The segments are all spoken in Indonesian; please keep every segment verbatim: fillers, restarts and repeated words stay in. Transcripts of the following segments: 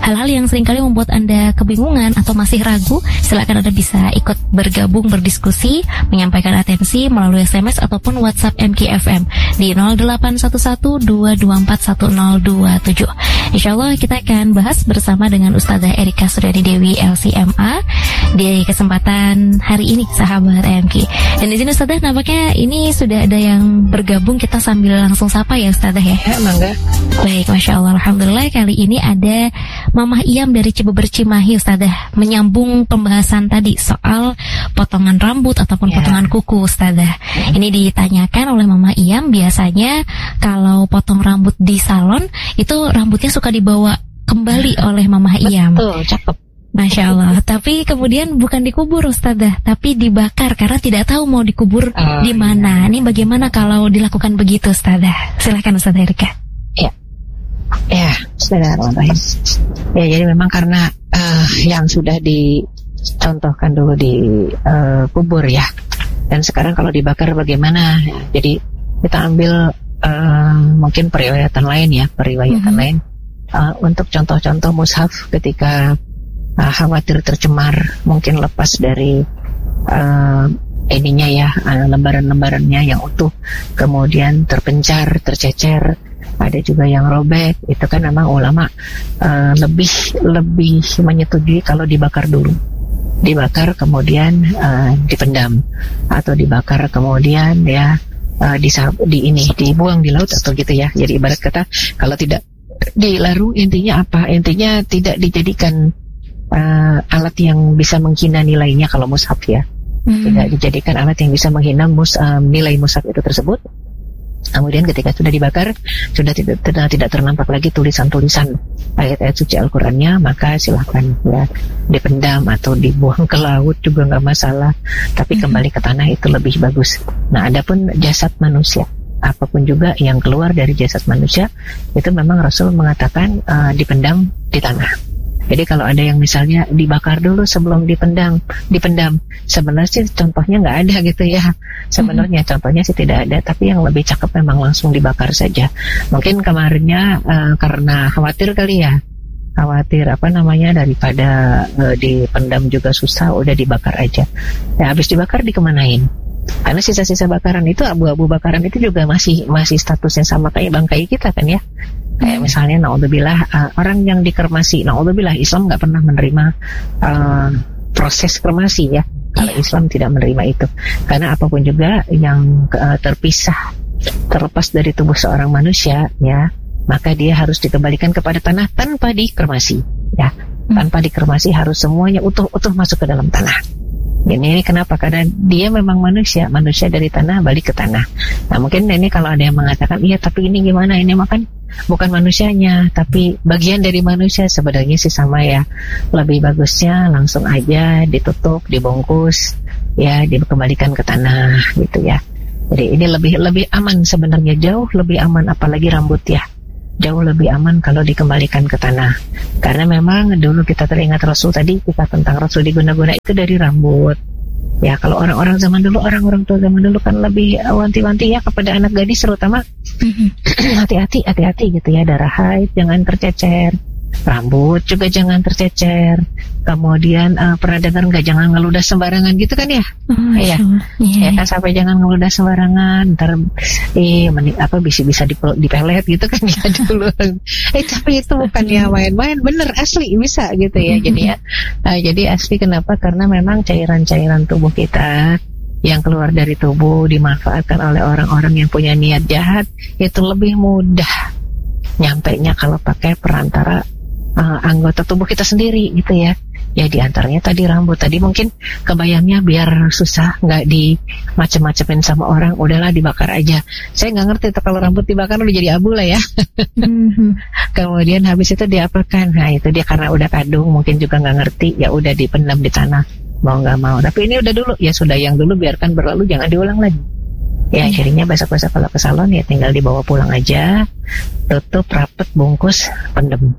hal-hal yang seringkali membuat Anda kebingungan atau masih ragu, silakan Anda bisa ikut bergabung berdiskusi, menyampaikan atensi melalui S M S ataupun WhatsApp M K F M di nol delapan satu satu dua dua empat satu nol dua tujuh. Insyaallah kita akan bahas bersama dengan Ustazah Erika Suryani Dewi L C M A di kesempatan hari ini, sahabat M K. Dan di sini Ustazah nampaknya ini sudah ada yang bergabung, kita sambil langsung sapa ya Ustazah ya. Ya, mangga. Baik, Masya Allah, Alhamdulillah. Kali ini ada Mamah Iyam dari Cibeber Cimahi Ustazah, menyambung pembahasan tadi soal potongan rambut ataupun ya. potongan kuku Ustazah. Ya. Ini ditanyakan oleh Mamah Iyam, biasanya kalau potong rambut di salon itu rambutnya suka dibawa kembali oleh Mamah Iyam. Betul, cakep. Masya Allah. Tapi kemudian bukan dikubur Ustazah, tapi dibakar karena tidak tahu mau dikubur oh, di mana. Iya. Ini bagaimana kalau dilakukan begitu Ustazah? Silakan Ustazah Erika. Ya, ya, bismillahirrahmanirrahim. Ya, jadi memang karena uh, yang sudah dicontohkan dulu di uh, kubur ya, dan sekarang kalau dibakar bagaimana? Ya, jadi kita ambil uh, mungkin periwayatan lain ya, periwayatan mm-hmm. lain uh, untuk contoh-contoh mushaf ketika uh, khawatir tercemar, mungkin lepas dari uh, ininya ya, uh, lembaran-lembarannya yang utuh, kemudian terpencar, tercecer. Ada juga yang robek, itu kan memang ulama uh, lebih lebih menyetujui kalau dibakar dulu, dibakar kemudian uh, dipendam atau dibakar kemudian ya uh, di, di ini dibuang di laut atau gitu ya. Jadi ibarat kata kalau tidak dilaru, intinya apa? Intinya tidak dijadikan uh, alat yang bisa menghina nilainya kalau mushaf ya, hmm. tidak dijadikan alat yang bisa menghina mus, uh, nilai mushaf itu tersebut. Kemudian ketika sudah dibakar, sudah tidak, tidak, tidak ternampak lagi tulisan-tulisan ayat-ayat suci Al-Qurannya, maka silahkan ya dipendam atau dibuang ke laut juga nggak masalah. Tapi mm-hmm. kembali ke tanah itu lebih bagus. Nah, adapun jasad manusia, apapun juga yang keluar dari jasad manusia, itu memang Rasul mengatakan uh, dipendam di tanah. Jadi kalau ada yang misalnya dibakar dulu sebelum dipendam, dipendam, sebenarnya sih contohnya nggak ada gitu ya. Sebenarnya mm-hmm. contohnya sih tidak ada, tapi yang lebih cakep memang langsung dibakar saja. Mungkin kemarinnya uh, karena khawatir kali ya, khawatir apa namanya daripada uh, dipendam juga susah, udah dibakar aja. Ya habis dibakar dikemanain? Karena sisa-sisa bakaran itu, abu-abu bakaran itu juga masih masih statusnya sama kayak bangkai kita kan ya. Kayak misalnya naudzubillah uh, orang yang dikremasi, naudzubillah Islam nggak pernah menerima uh, proses kremasi ya. Kalau Islam tidak menerima itu, karena apapun juga yang uh, terpisah, terlepas dari tubuh seorang manusia ya, maka dia harus dikembalikan kepada tanah tanpa dikremasi ya. Tanpa dikremasi harus semuanya utuh-utuh masuk ke dalam tanah. Ini, ini kenapa? Karena dia memang manusia, manusia dari tanah balik ke tanah. Nah mungkin ini kalau ada yang mengatakan, iya tapi ini gimana, ini makan bukan manusianya, tapi bagian dari manusia. Sebenarnya sih sama ya. Lebih bagusnya langsung aja ditutup, dibungkus, ya dikembalikan ke tanah gitu ya. Jadi ini lebih lebih aman sebenarnya, jauh lebih aman, apalagi rambut ya. Jauh lebih aman kalau dikembalikan ke tanah. Karena memang dulu kita teringat Rasul tadi, kita tentang Rasul diguna-guna itu dari rambut. Ya kalau orang-orang zaman dulu, orang-orang tua zaman dulu kan lebih wanti-wanti ya kepada anak gadis terutama. Hati-hati, hati-hati gitu ya, darah haid jangan tercecer, rambut juga jangan tercecer. Kemudian uh, pernah dengar nggak, jangan ngeludah sembarangan gitu kan ya? Oh, iya, yeah. Ya kan, sampai jangan ngeludah sembarangan, ntar eh meni, apa bisa bisa dipelet gitu kan ya dulu. eh tapi itu bukan ya main-main, bener asli bisa gitu ya. Jadi ya, uh, jadi asli kenapa? Karena memang cairan-cairan tubuh kita yang keluar dari tubuh dimanfaatkan oleh orang-orang yang punya niat jahat, itu lebih mudah nyampainya kalau pakai perantara uh, anggota tubuh kita sendiri gitu ya. Ya diantaranya tadi rambut, tadi mungkin kebayangnya biar susah, nggak di macem-macemin sama orang, udahlah dibakar aja. Saya nggak ngerti tuh kalau rambut dibakar udah jadi abu lah ya. Mm-hmm. Kemudian habis itu diapakan? Nah itu dia karena udah kadung, mungkin juga nggak ngerti, ya udah dipendam di tanah mau nggak mau. Tapi ini udah dulu, ya sudah yang dulu biarkan berlalu, jangan diulang lagi. Ya akhirnya besok-besok kalau ke salon ya tinggal dibawa pulang aja, tutup rapet, bungkus, pendem.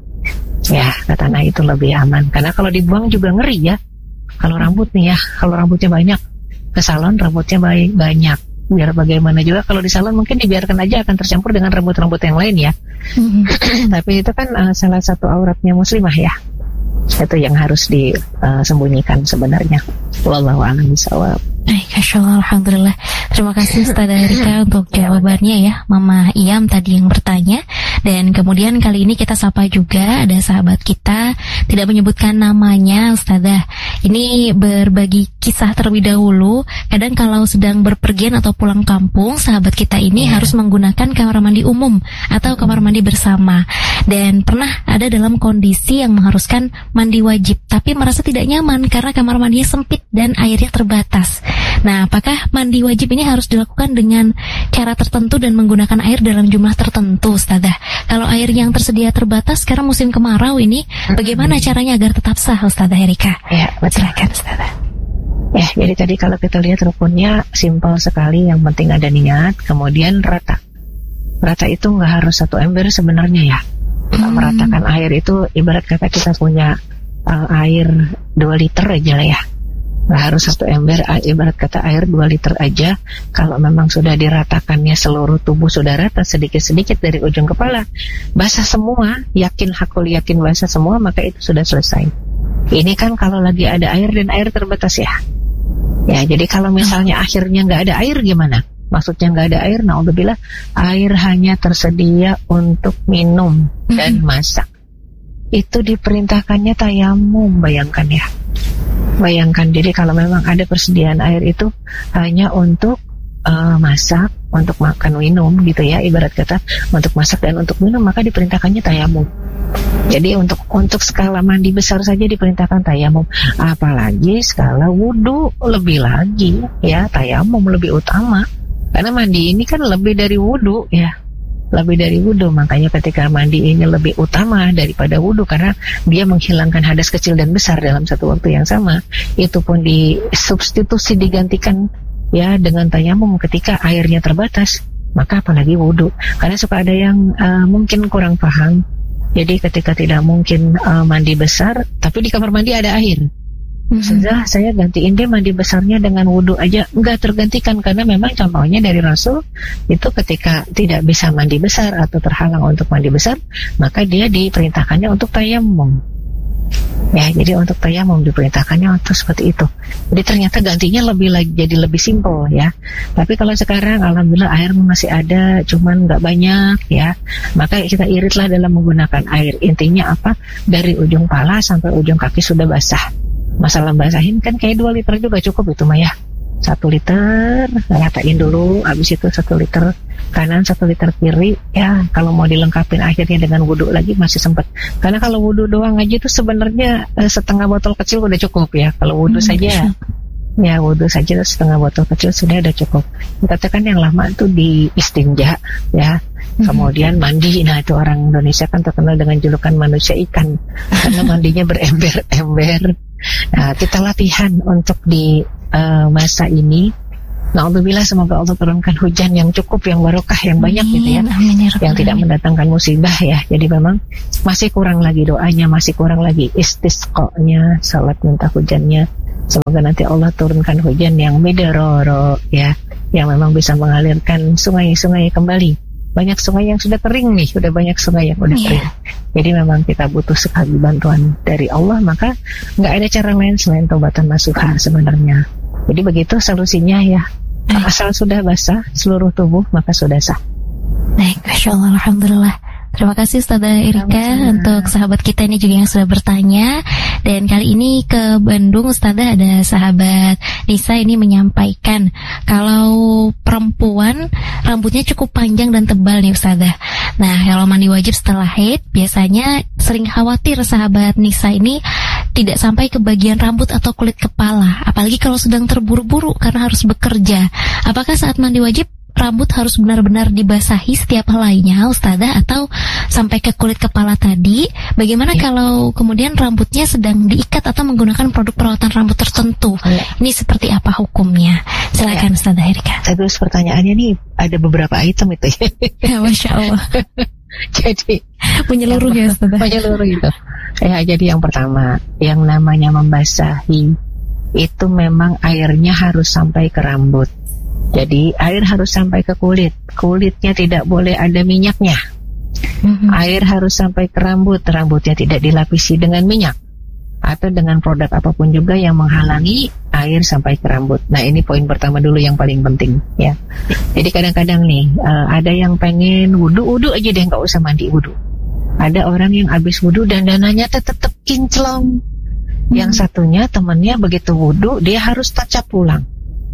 Ya ke tanah itu lebih aman. Karena kalau dibuang juga ngeri ya. Kalau rambut nih ya, kalau rambutnya banyak, ke salon rambutnya baik banyak, Biar bagaimana juga kalau di salon mungkin dibiarkan aja akan tercampur dengan rambut-rambut yang lain ya. Mm-hmm. Tapi itu kan uh, salah satu auratnya muslimah ya. Itu yang harus disembunyikan uh, sebenarnya. Wallahu a'lam bishawab. Baik, Masya-Allah, Alhamdulillah. Terima kasih Ustazah Erika untuk jawabannya ya, Mama Iyam tadi yang bertanya. Dan kemudian kali ini kita sapa juga ada sahabat kita, tidak menyebutkan namanya Ustazah. Ini berbagi kisah terlebih dahulu. Kadang kalau sedang berpergian atau pulang kampung, sahabat kita ini yeah. harus menggunakan kamar mandi umum atau kamar mandi bersama. Dan pernah ada dalam kondisi yang mengharuskan mandi wajib, tapi merasa tidak nyaman karena kamar mandinya sempit dan airnya terbatas. Nah, apakah mandi wajib ini harus dilakukan dengan cara tertentu dan menggunakan air dalam jumlah tertentu, Ustazah? Kalau air yang tersedia terbatas sekarang musim kemarau ini, bagaimana caranya agar tetap sah, Ustazah Erika? Ya, silakan, Ustazah. Ya, jadi tadi kalau kita lihat rukunnya simpel sekali, yang penting ada niat, kemudian rata. Rata itu nggak harus satu ember sebenarnya ya. Hmm. Meratakan air itu ibarat kata kita punya uh, air dua liter aja lah ya. Nggak harus satu ember, ibarat kata air dua liter aja. Kalau memang sudah diratakannya seluruh tubuh sudah rata, sedikit-sedikit dari ujung kepala basah semua, yakin hakul yakin basah semua, maka itu sudah selesai. Ini kan kalau lagi ada air dan air terbatas ya. Ya, jadi kalau misalnya akhirnya nggak ada air gimana? Maksudnya nggak ada air, naudzubillah, air hanya tersedia untuk minum dan masak. Itu diperintahkannya tayamum, bayangkan ya. Bayangkan, jadi kalau memang ada persediaan air itu hanya untuk uh, masak, untuk makan minum gitu ya, ibarat kata untuk masak dan untuk minum, maka diperintahkannya tayamum. Jadi untuk untuk skala mandi besar saja diperintahkan tayamum, apalagi skala wudu lebih lagi ya, tayamum lebih utama karena mandi ini kan lebih dari wudu ya. Lebih dari wudhu, makanya ketika mandi ini lebih utama daripada wudhu karena dia menghilangkan hadas kecil dan besar dalam satu waktu yang sama. Itu pun disubstitusi, digantikan ya dengan tayamum ketika airnya terbatas, maka apalagi wudhu. Karena suka ada yang uh, mungkin kurang paham. Jadi ketika tidak mungkin uh, mandi besar, tapi di kamar mandi ada air. Sudah, saya gantiin deh mandi besarnya dengan wudhu aja. Enggak tergantikan karena memang contohnya dari Rasul itu ketika tidak bisa mandi besar atau terhalang untuk mandi besar, maka dia diperintahkannya untuk tayamum. Ya, jadi untuk tayamum diperintahkannya untuk seperti itu. Jadi ternyata gantinya lebih lagi jadi lebih simpel ya. Tapi kalau sekarang alhamdulillah air masih ada, cuman nggak banyak ya. Maka kita iritlah dalam menggunakan air. Intinya apa? Dari ujung pala sampai ujung kaki sudah basah. Masalah basahin kan kayak dua liter juga cukup itu mah ya. Satu liter ratain dulu, habis itu satu liter kanan, satu liter kiri ya. Kalau mau dilengkapin akhirnya dengan wudhu lagi masih sempat. Karena kalau wudhu doang aja itu sebenarnya eh, setengah botol kecil udah cukup ya. Kalau wudhu hmm, saja ya wudhu saja setengah botol kecil sudah udah cukup. Katakan yang lama itu di istinja ya. Kemudian mandi, nah itu orang Indonesia kan terkenal dengan julukan manusia ikan karena mandinya berember-ember. Nah, kita latihan untuk di uh, masa ini. Na'udzubillah, semoga Allah turunkan hujan yang cukup, yang barokah, yang banyak gitu ya, amin, yang tidak mendatangkan musibah ya. Jadi memang masih kurang lagi doanya, masih kurang lagi istisqa'nya, salat minta hujannya. Semoga nanti Allah turunkan hujan yang midaroro ya, yang memang bisa mengalirkan sungai-sungai kembali. Banyak sungai yang sudah kering nih, sudah banyak sungai yang sudah kering. Yeah. Jadi memang kita butuh sekali bantuan dari Allah, maka nggak ada cara lain selain taubatan nasuha sebenarnya. Jadi begitu solusinya ya. Asal sudah basah seluruh tubuh, maka sudah sah. Baik, Masya Allah, Alhamdulillah. Terima kasih Ustazah Erika Sama-sama. Untuk sahabat kita ini juga yang sudah bertanya. Dan kali ini ke Bandung, Ustazah, ada sahabat Nisa ini menyampaikan kalau perempuan rambutnya cukup panjang dan tebal nih Ustazah. Nah, kalau mandi wajib setelah haid biasanya sering khawatir sahabat Nisa ini tidak sampai ke bagian rambut atau kulit kepala, apalagi kalau sedang terburu-buru karena harus bekerja. Apakah saat mandi wajib rambut harus benar-benar dibasahi setiap helainya Ustazah, atau sampai ke kulit kepala tadi? Bagaimana ya. Kalau kemudian rambutnya sedang diikat atau menggunakan produk perawatan rambut tertentu? Ya. Ini seperti apa hukumnya? Silakan ya. Ustazah Erika. Terus pertanyaannya nih ada beberapa item itu ya. Ya, Masya Allah. Jadi menyeluruh ya Ustazah. Menyeluruh itu. Ya, jadi yang pertama, yang namanya membasahi itu memang airnya harus sampai ke rambut. Jadi air harus sampai ke kulit. Kulitnya tidak boleh ada minyaknya. Mm-hmm. Air harus sampai ke rambut. Rambutnya tidak dilapisi dengan minyak atau dengan produk apapun juga yang menghalangi air sampai ke rambut. Nah, ini poin pertama dulu yang paling penting ya. Jadi kadang-kadang nih uh, ada yang pengen wudu-wudu aja deh, nggak usah mandi wudu. Ada orang yang habis wudu dan dananya tetap kinclong. Mm-hmm. Yang satunya temannya begitu wudu dia harus touch up pulang.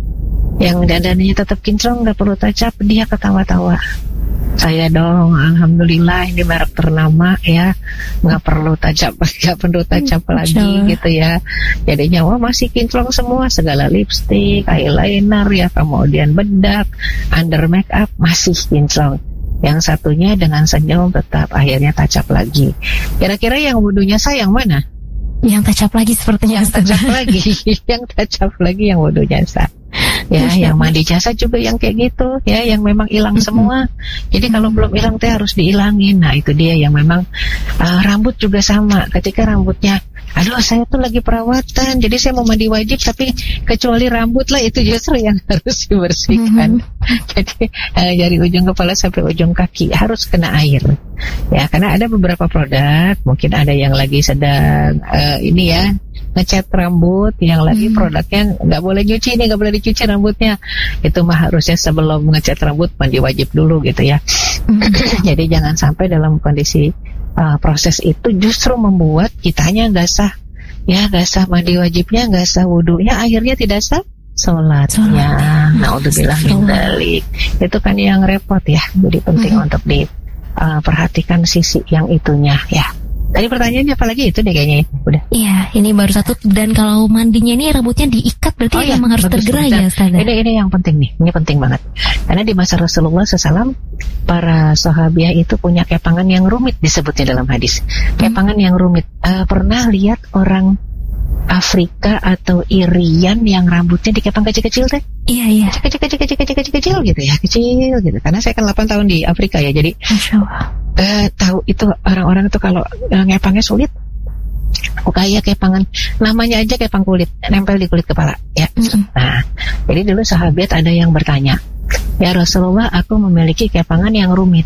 Yang dandannya tetap kinclong, nggak perlu touch up, dia ketawa-tawa. Saya dong, alhamdulillah ini merek ternama ya, nggak perlu touch up, nggak perlu touch up lagi gitu ya. Jadinya wah masih kinclong semua, segala lipstick, eyeliner ya, kemudian bedak, under make up masih kinclong. Yang satunya dengan senyum tetap akhirnya touch up lagi. Kira-kira yang wudunya sah yang mana? Yang touch up lagi sepertinya. Yang touch up lagi, yang touch up lagi yang wudunya sah. Ya, yang mandi jasa juga yang kayak gitu ya, yang memang hilang semua. Jadi kalau belum hilang teh harus dihilangin. Nah, itu dia yang memang uh, rambut juga sama. Ketika rambutnya, aduh saya tuh lagi perawatan, jadi saya mau mandi wajib, tapi kecuali rambut lah, itu justru yang harus dibersihkan. Mm-hmm. Jadi uh, dari ujung kepala sampai ujung kaki harus kena air. Ya, karena ada beberapa produk, mungkin ada yang lagi sedang uh, ini ya, ngecat rambut, yang lagi hmm. produknya nggak boleh nyuci nih, nggak boleh dicuci rambutnya. Itu mah harusnya sebelum ngecat rambut mandi wajib dulu gitu ya. Hmm. Jadi jangan sampai dalam kondisi uh, proses itu justru membuat kitanya nggak sah, ya nggak sah mandi wajibnya, nggak sah wudunya, akhirnya tidak sah sholatnya. Nah, untuk bilang mindalik itu kan yang repot ya. Jadi penting hmm. untuk diperhatikan uh, sisi yang itunya ya. Tadi pertanyaannya apa lagi itu deh kayaknya ya. Udah. Iya, ini baru satu. Dan kalau mandinya ini rambutnya diikat, berarti oh, memang ya, harus tergerai ya, Ustaz. Ini ini yang penting nih, ini penting banget. Karena di masa Rasulullah shallallahu alaihi wasallam para sahabiah itu punya kepangan yang rumit disebutnya dalam hadis. Kepangan hmm. yang rumit. Uh, pernah lihat orang Afrika atau Irian yang rambutnya dikepang kecil-kecil teh? Iya, iya. Kecil-kecil-kecil-kecil gitu ya, kecil gitu. Karena saya kan delapan tahun di Afrika ya, jadi Masya Allah. Uh, tahu itu orang-orang itu kalau uh, ngepangnya sulit. Kayak kepangan, namanya aja kepang kulit, nempel di kulit kepala ya. Mm-hmm. Nah, jadi dulu sahabat ada yang bertanya, ya Rasulullah, aku memiliki kepangan yang rumit.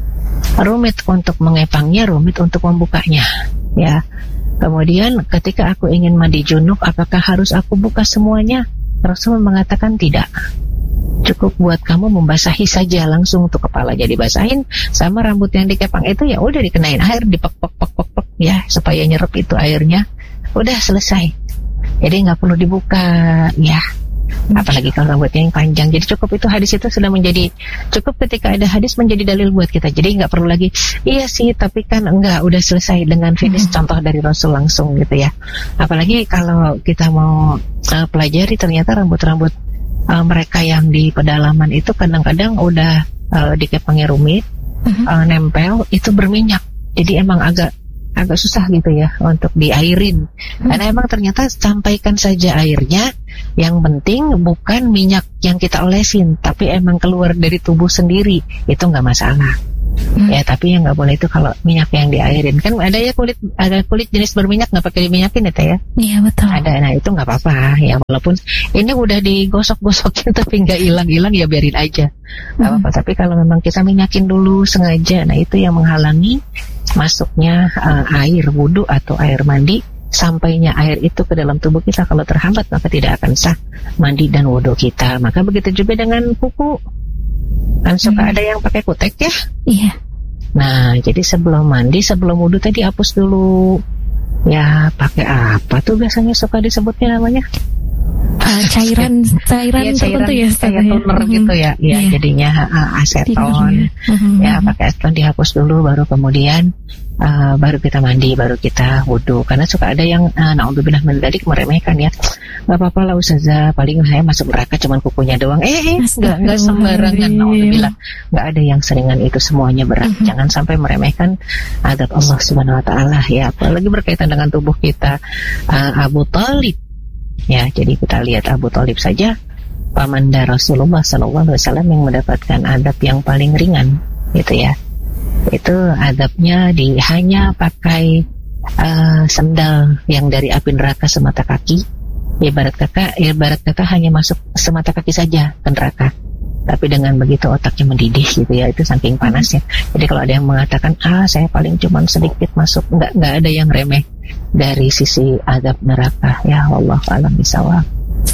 Rumit untuk mengepangnya, rumit untuk membukanya ya. Kemudian ketika aku ingin mandi junub, apakah harus aku buka semuanya? Rasul mengatakan tidak. Cukup buat kamu membasahi saja langsung untuk kepalanya dibasahin, sama rambut yang dikepang itu ya udah dikenain air, dipek-pek-pek-pek ya supaya nyerap itu airnya. Udah selesai. Jadi nggak perlu dibuka ya. Apalagi kalau rambutnya yang panjang. Jadi cukup itu, hadis itu sudah menjadi cukup. Ketika ada hadis menjadi dalil buat kita. Jadi nggak perlu lagi iya sih tapi kan enggak, udah selesai dengan finish. Hmm. Contoh dari Rasul langsung gitu ya. Apalagi kalau kita mau uh, pelajari ternyata rambut-rambut uh, mereka yang di pedalaman itu kadang-kadang udah uh, dikepangnya rumit, uh-huh. uh, nempel itu berminyak. Jadi emang agak agak susah gitu ya untuk diairin. Hmm. Karena emang ternyata sampaikan saja airnya, yang penting bukan minyak yang kita olesin, tapi emang keluar dari tubuh sendiri, itu nggak masalah. Hmm. Ya, tapi yang nggak boleh itu kalau minyak yang diairin. Kan ada ya kulit, ada kulit jenis berminyak nggak pakai diminyakin ya Teh ya? Iya betul. Ada, nah itu nggak apa-apa ya, walaupun ini udah digosok-gosokin tapi nggak hilang-hilang ya biarin aja, nggak hmm. apa-apa. Tapi kalau memang kita minyakin dulu sengaja, nah itu yang menghalangi masuknya uh, air wudhu atau air mandi, sampainya air itu ke dalam tubuh kita. Kalau terhambat maka tidak akan sah mandi dan wudhu kita. Maka begitu juga dengan kuku. Kan suka hmm. ada yang pakai kutek ya. Iya. Nah, jadi sebelum mandi, sebelum wudhu tadi hapus dulu. Ya, pakai apa tuh biasanya suka disebutnya namanya? Uh, cairan cairan ya, tertentu ya, kayak toner ya. gitu ya. Ya, yeah. jadinya uh, aseton. Uh-huh. Ya, pakai aseton dihapus dulu, baru kemudian uh, baru kita mandi, baru kita wudhu. Karena suka ada yang uh, naudzubillah min dzalik meremehkan ya. Gak apa-apa lah Ustazah, paling saya masuk neraka cuman kukunya doang. Eh, eh enggak, enggak sembarangan. Naudzubillah. Enggak ada yang seringan itu, semuanya berat. Uh-huh. Jangan sampai meremehkan adab Allah Subhanahu wa taala ya. Apalagi berkaitan dengan tubuh kita. Uh, Abu Thalib. Ya, jadi kita lihat Abu Thalib saja, pamanda Rasulullah shallallahu alaihi wasallam yang mendapatkan adab yang paling ringan, gitu ya. Itu adabnya di hanya pakai uh, sendal yang dari api neraka semata kaki. Ibarat kata, ibarat kata hanya masuk semata kaki saja ke neraka. tapi dengan begitu otaknya mendidih gitu ya, itu saking panasnya. Jadi kalau ada yang mengatakan ah saya paling cuma sedikit masuk, nggak nggak ada yang remeh dari sisi azab neraka. Ya Allah alam bisawab.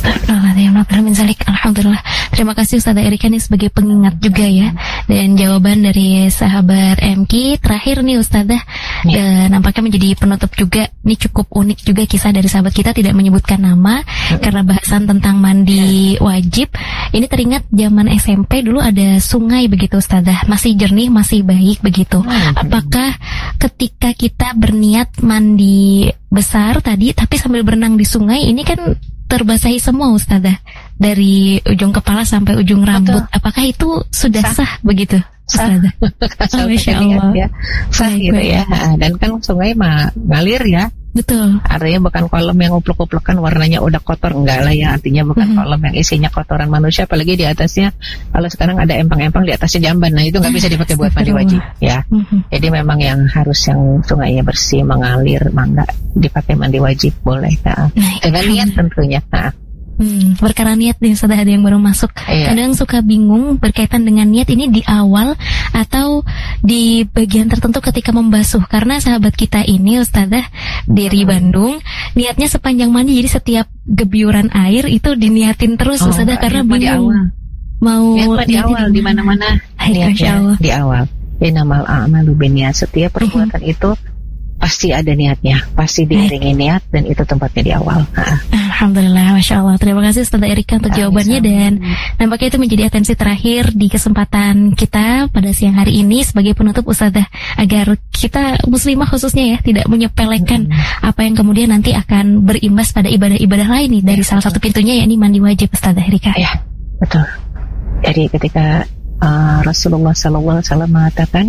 Alhamdulillah. Terima kasih Ustazah Erika nih sebagai pengingat juga ya. Dan jawaban dari sahabat M K terakhir nih Ustazah ya. Dan nampaknya menjadi penutup juga. Ini cukup unik juga kisah dari sahabat kita, tidak menyebutkan nama ya. Karena bahasan tentang mandi wajib. Ini teringat zaman S M P dulu ada sungai begitu Ustazah, masih jernih, masih baik begitu. Apakah ketika kita berniat mandi besar tadi tapi sambil berenang di sungai ini kan terbasahi semua Ustazah dari ujung kepala sampai ujung rambut. Betul. Apakah itu sudah sah, sah begitu Ustazah? Oh, Masya Allah ya. Sah gitu ya. Dan kan sungai mah ngalir ya. Betul. Artinya bukan kolam yang uplek-uplekan warnanya udah kotor, enggak lah ya. Artinya bukan mm-hmm. kolam yang isinya kotoran manusia, apalagi di atasnya kalau sekarang ada empang-empang di atasnya jamban. Nah itu nggak bisa dipakai buat mandi wajib ya. Mm-hmm. Jadi memang yang harus yang sungainya bersih mengalir, mangga dipakai mandi wajib boleh. Nah, dengan niat tentunya. Nah. Hmm, perkara niat nih, sudah ada yang baru masuk. Iya. Kadang suka bingung berkaitan dengan niat ini di awal atau di bagian tertentu ketika membasuh. Karena sahabat kita ini Ustazah dari Bandung, niatnya sepanjang mandi, jadi setiap gebyuran air itu diniatin terus oh, Ustazah karena bingung. Di awal. Mau di awal di mana-mana niatnya di awal. Innamal a'malu binniyat. Setiap perbuatan uh-huh. itu pasti ada niatnya, pasti diiringi niat, dan itu tempatnya di awal. Nah. Alhamdulillah, Masya Allah. Terima kasih Ustazah Erika untuk jawabannya, dan nampaknya itu menjadi atensi terakhir di kesempatan kita pada siang hari ini sebagai penutup Ustazah, agar kita muslimah khususnya ya tidak menyepelekan hmm. apa yang kemudian nanti akan berimbas pada ibadah-ibadah lain nih, dari ya, salah satu pintunya yakni mandi wajib Ustazah Erika. Ya, betul. Jadi ketika uh, Rasulullah Sallallahu Alaihi Wasallam mengatakan,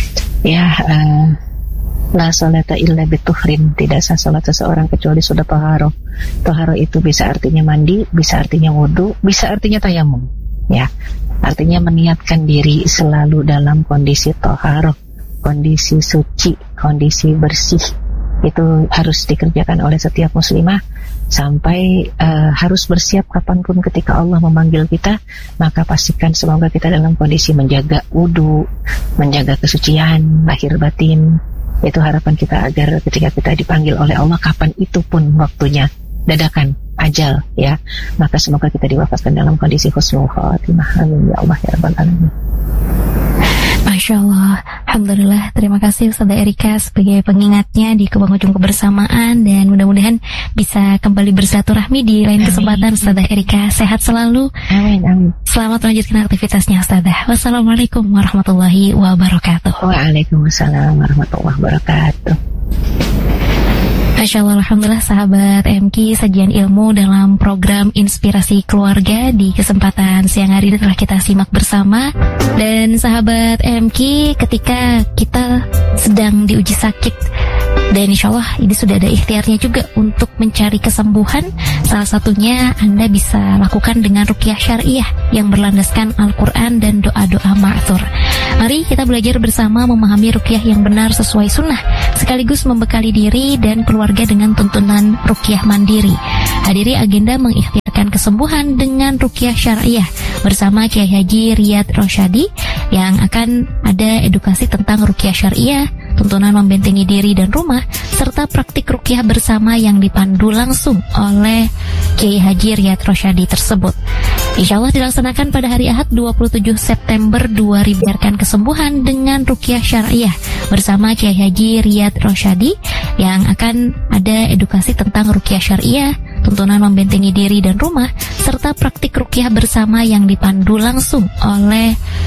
ya. Uh, La salata illa bituhrin, tidak sah salat seseorang kecuali sudah taharah. Taharah itu bisa artinya mandi, bisa artinya wudu, bisa artinya tayamum. Ya, artinya meniatkan diri selalu dalam kondisi taharah, kondisi suci, kondisi bersih. Itu harus dikerjakan oleh setiap muslimah sampai uh, harus bersiap kapanpun ketika Allah memanggil kita. Maka pastikan semoga kita dalam kondisi menjaga wudu, menjaga kesucian lahir batin. Itu harapan kita agar ketika kita dipanggil oleh Allah kapan itu pun waktunya, dadakan, ajal ya, maka semoga kita diwafatkan dalam kondisi husnul khatimah. Amin ya Allah ya rabbal alamin. Masya Allah, Alhamdulillah. Terima kasih Ustazah Erika sebagai pengingatnya di Kepenghujung Kebersamaan, dan mudah-mudahan bisa kembali bersilaturahmi di lain kesempatan. Ustazah Erika sehat selalu. Amin, amin. Selamat melanjutkan aktivitasnya Ustazah. Wassalamualaikum warahmatullahi wabarakatuh. Waalaikumsalam warahmatullahi wabarakatuh. Masya Allah, Alhamdulillah sahabat M K, sajian ilmu dalam program Inspirasi Keluarga di kesempatan siang hari ini telah kita simak bersama. Dan sahabat M K, ketika kita sedang diuji sakit, dan insya Allah ini sudah ada ikhtiarnya juga untuk mencari kesembuhan, salah satunya Anda bisa lakukan dengan ruqyah syariah yang berlandaskan Al-Quran dan doa-doa ma'thur. Mari kita belajar bersama memahami ruqyah yang benar sesuai sunnah, sekaligus membekali diri dan keluarga dengan tuntunan ruqyah mandiri. Hadiri agenda mengikhtiarkan kesembuhan dengan ruqyah syariah bersama Kiai Haji Riyad Rosyadi, yang akan ada edukasi tentang ruqyah syariah, tuntunan membentengi diri dan rumah, serta praktik ruqyah bersama yang dipandu langsung oleh Kiai Haji Riyad Rosyadi tersebut. Insya Allah dilaksanakan pada hari Ahad dua puluh tujuh September dua ribu. Biarkan kesembuhan dengan ruqyah syariah bersama Kiai Haji Riyad Rosyadi, yang akan ada edukasi tentang ruqyah syariah, tuntunan membentengi diri dan rumah, serta praktik ruqyah bersama yang dipandu langsung oleh